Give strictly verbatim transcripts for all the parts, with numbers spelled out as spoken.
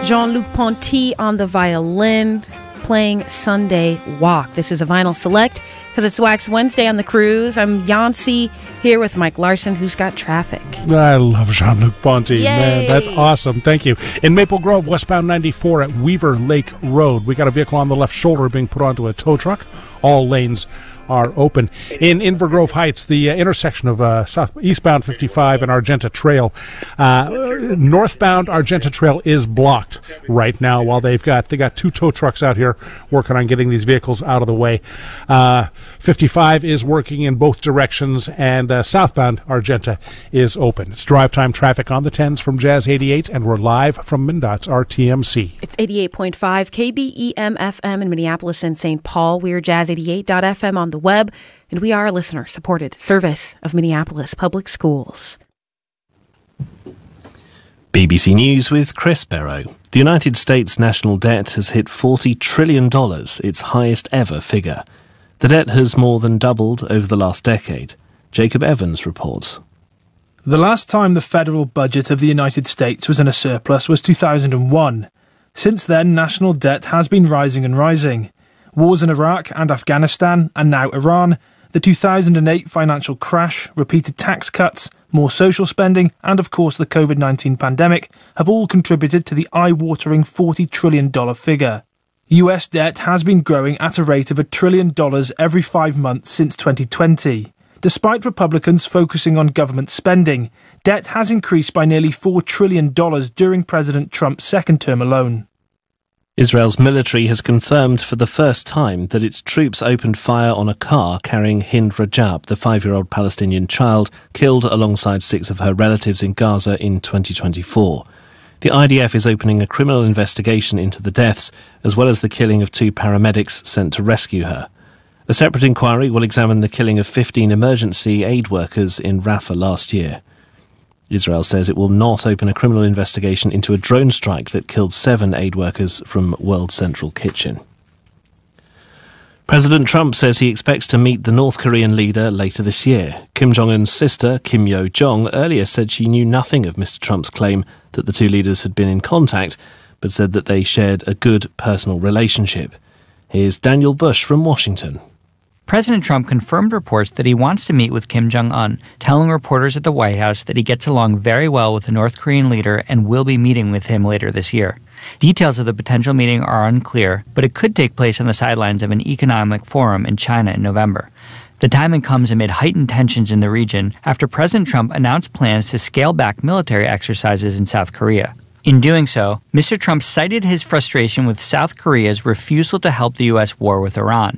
Jean-Luc Ponty on the violin, playing Sunday Walk. This is a vinyl select because it's Wax Wednesday on the cruise. I'm Yancy here with Mike Larson, who's got traffic. I love Jean-Luc Ponty. Yay. Man, that's awesome. Thank you. In Maple Grove, westbound ninety-four at Weaver Lake Road, we got a vehicle on the left shoulder being put onto a tow truck. All lanes are open. In Inver Grove Heights, the uh, intersection of uh, south eastbound fifty-five and Argenta Trail, uh, northbound Argenta Trail is blocked right now. While they've got they got two tow trucks out here working on getting these vehicles out of the way. Uh, fifty-five is working in both directions, and uh, southbound Argenta is open. It's drive time traffic on the tens from Jazz eighty-eight, and we're live from MnDOT's R T M C. It's eighty-eight point five K B E M F M in Minneapolis and Saint Paul. We're jazz eighty-eight dot f m on the web, and we are a listener-supported service of Minneapolis Public Schools. B B C News with Chris Barrow. The United States national debt has hit forty trillion dollars, its highest ever figure. The debt has more than doubled over the last decade. Jacob Evans reports. The last time the federal budget of the United States was in a surplus was two thousand one. Since then, national debt has been rising and rising. Wars in Iraq and Afghanistan, and now Iran, the two thousand eight financial crash, repeated tax cuts, more social spending, and of course the covid nineteen pandemic have all contributed to the eye-watering forty trillion dollars figure. U S debt has been growing at a rate of a trillion dollars every five months since twenty twenty. Despite Republicans focusing on government spending, debt has increased by nearly four trillion dollars during President Trump's second term alone. Israel's military has confirmed for the first time that its troops opened fire on a car carrying Hind Rajab, the five-year-old Palestinian child killed alongside six of her relatives in Gaza in twenty twenty-four. The I D F is opening a criminal investigation into the deaths, as well as the killing of two paramedics sent to rescue her. A separate inquiry will examine the killing of fifteen emergency aid workers in Rafah last year. Israel says it will not open a criminal investigation into a drone strike that killed seven aid workers from World Central Kitchen. President Trump says he expects to meet the North Korean leader later this year. Kim Jong-un's sister, Kim Yo-jong, earlier said she knew nothing of Mister Trump's claim that the two leaders had been in contact, but said that they shared a good personal relationship. Here's Daniel Bush from Washington. President Trump confirmed reports that he wants to meet with Kim Jong-un, telling reporters at the White House that he gets along very well with the North Korean leader and will be meeting with him later this year. Details of the potential meeting are unclear, but it could take place on the sidelines of an economic forum in China in November. The timing comes amid heightened tensions in the region after President Trump announced plans to scale back military exercises in South Korea. In doing so, Mister Trump cited his frustration with South Korea's refusal to help the U S war with Iran.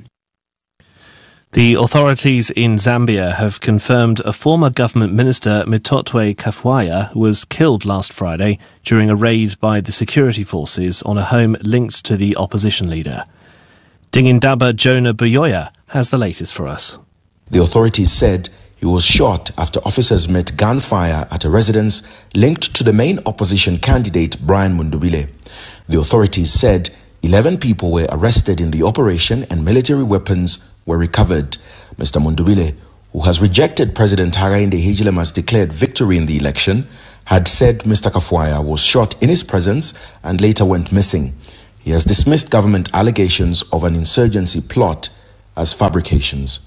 The authorities in Zambia have confirmed a former government minister, Mutotwe Kafwaya, was killed last Friday during a raid by the security forces on a home linked to the opposition leader. Dingindaba Jonah Buyoya has the latest for us. The authorities said he was shot after officers met gunfire at a residence linked to the main opposition candidate, Brian Mundubile. The authorities said eleven people were arrested in the operation and military weapons were recovered. Mister Mundubile, who has rejected President Hakainde Hichilema's declared victory in the election, had said Mister Kafwaya was shot in his presence and later went missing. He has dismissed government allegations of an insurgency plot as fabrications.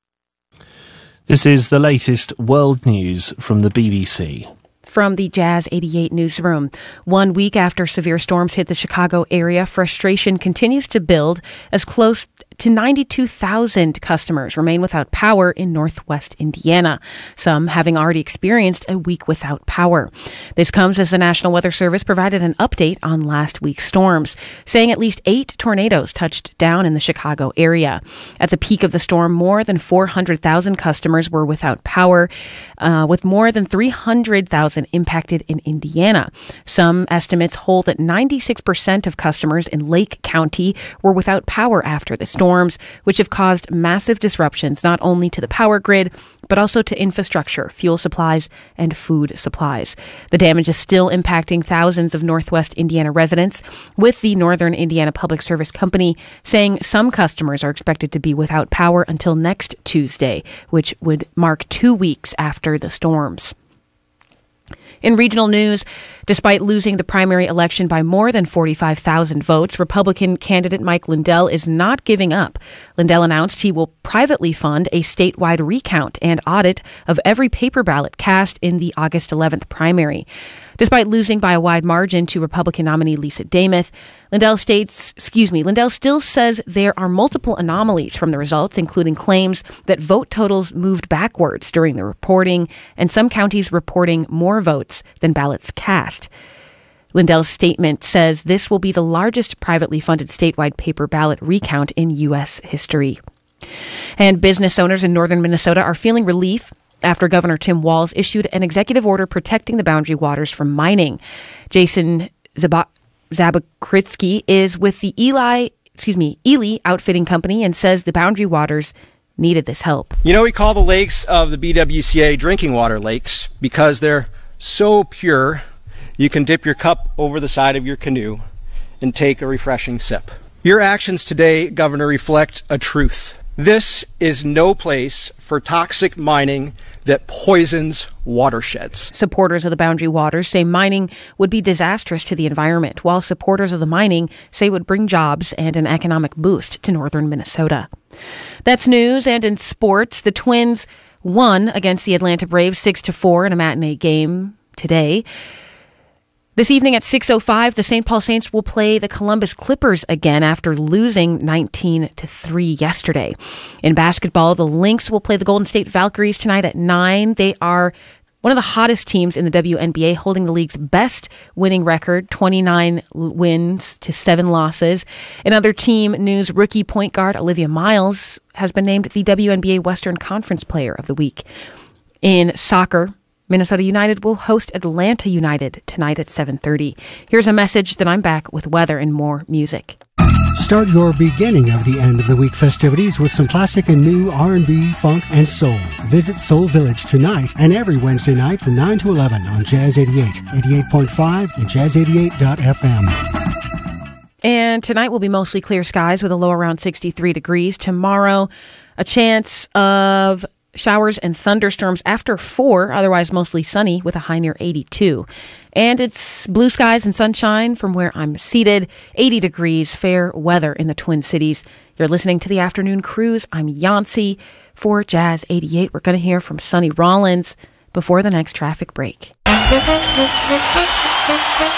This is the latest world news from the B B C. From the Jazz eighty-eight newsroom. One week after severe storms hit the Chicago area, frustration continues to build as close to ninety-two thousand customers remain without power in northwest Indiana, some having already experienced a week without power. This comes as the National Weather Service provided an update on last week's storms, saying at least eight tornadoes touched down in the Chicago area. At the peak of the storm, more than four hundred thousand customers were without power, uh, with more than three hundred thousand impacted in Indiana. Some estimates hold that ninety-six percent of customers in Lake County were without power after the storm. Storms, which have caused massive disruptions not only to the power grid, but also to infrastructure, fuel supplies, and food supplies. The damage is still impacting thousands of Northwest Indiana residents, with the Northern Indiana Public Service Company saying some customers are expected to be without power until next Tuesday, which would mark two weeks after the storms. In regional news, Despite losing the primary election by more than forty-five thousand votes, Republican candidate Mike Lindell is not giving up. Lindell announced he will privately fund a statewide recount and audit of every paper ballot cast in the August eleventh primary. Despite losing by a wide margin to Republican nominee Lisa Dameth, Lindell states, excuse me, Lindell still says there are multiple anomalies from the results, including claims that vote totals moved backwards during the reporting and some counties reporting more votes than ballots cast. Lindell's statement says this will be the largest privately funded statewide paper ballot recount in U S history. And business owners in northern Minnesota are feeling relief after Governor Tim Walz issued an executive order protecting the Boundary Waters from mining. Jason Zab- Zabakritsky is with the Eli, excuse me, Ely Outfitting Company and says the Boundary Waters needed this help. You know, we call the lakes of the B W C A drinking water lakes because they're so pure you can dip your cup over the side of your canoe and take a refreshing sip. Your actions today, Governor, reflect a truth. This is no place for toxic mining that poisons watersheds. Supporters of the Boundary Waters say mining would be disastrous to the environment, while supporters of the mining say it would bring jobs and an economic boost to northern Minnesota. That's news. And in sports, the Twins won against the Atlanta Braves six to four in a matinee game today. This evening at six oh five, the Saint Paul Saints will play the Columbus Clippers again after losing nineteen to three yesterday. In basketball, the Lynx will play the Golden State Valkyries tonight at nine. They are one of the hottest teams in the W N B A, holding the league's best winning record, twenty-nine wins to seven losses. In other team news, rookie point guard Olivia Miles has been named the W N B A Western Conference Player of the Week. In soccer, Minnesota United will host Atlanta United tonight at seven thirty. Here's a message, then I'm back with weather and more music. Start your beginning of the end of the week festivities with some classic and new R and B, funk, and soul. Visit Soul Village tonight and every Wednesday night from nine to eleven on Jazz eighty-eight, eighty-eight point five, and jazz eighty-eight dot f m. And tonight will be mostly clear skies with a low around sixty-three degrees. Tomorrow, a chance of showers and thunderstorms after four, otherwise mostly sunny with a high near eighty-two. And it's blue skies and sunshine from where I'm seated. eighty degrees, fair weather in the Twin Cities. You're listening to the Afternoon Cruise. I'm Yancey for Jazz eighty-eight. We're going to hear from Sonny Rollins before the next traffic break.